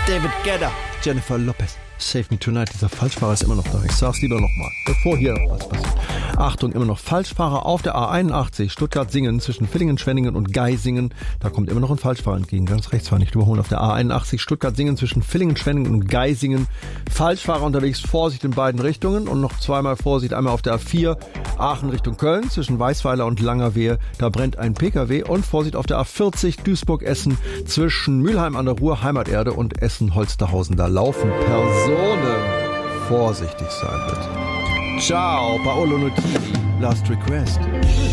David Guetta, Jennifer Lopez. Save Me Tonight, dieser Falschfahrer ist immer noch da. Ich sag's lieber nochmal, bevor hier was passiert. Achtung, immer noch Falschfahrer auf der A81, Stuttgart-Singen zwischen Villingen-Schwenningen und Geisingen. Da kommt immer noch ein Falschfahrer entgegen, ganz rechts fahren, nicht überholen. Auf der A81, Stuttgart-Singen zwischen Villingen-Schwenningen und Geisingen. Falschfahrer unterwegs, Vorsicht in beiden Richtungen und noch zweimal Vorsicht, einmal auf der A4, Aachen Richtung Köln zwischen Weißweiler und Langerwehe. Da brennt ein PKW und Vorsicht auf der A40, Duisburg-Essen zwischen Mülheim an der Ruhr, Heimaterde und Essen-Holsterhausen. Da laufen Personen. Vorsichtig sein bitte. Ciao, Paolo Nutini, Last Request.